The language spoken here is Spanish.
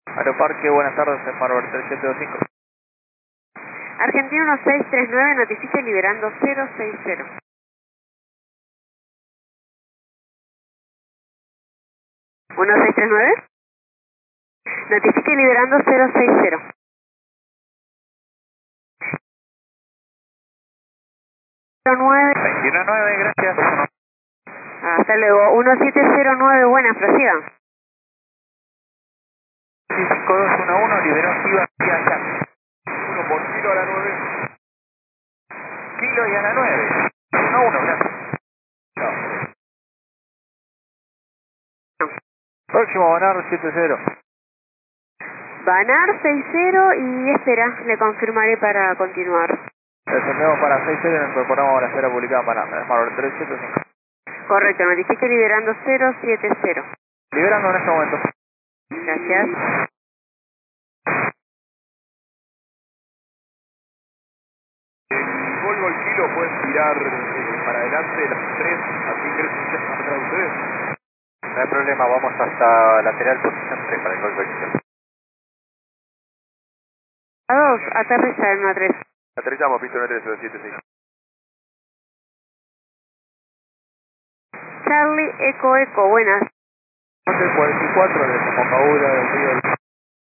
Aeroparque, buenas tardes, Smart 3725. Argentina 1639, notifique liberando 060. ¿1639? Notifique liberando 060. 09. 299, gracias. Hasta luego. 1709, buenas, prosiga. 5211, liberó Siva hacia allá. 1 por kilo a la 9. Kilo y a la 9. 1-1, gracias. Próximo, Banar 70. Banar 60 y espera, le confirmaré para continuar. Descendemos para 60 y nos incorporamos a la esfera publicada en Banar, Smart 375. Correcto, notifique liberando 070. Liberando en este momento. Gracias. El Volvo al kilo pueden tirar para adelante las 3, así crecen atrás de ustedes. No hay problema, vamos hasta lateral posición 3 para el golpe del kilo. A 2, aterriza en 3. Aterrizamos, piso 93076. Charlie, Eco, buenas. 44 de Mocahura del río.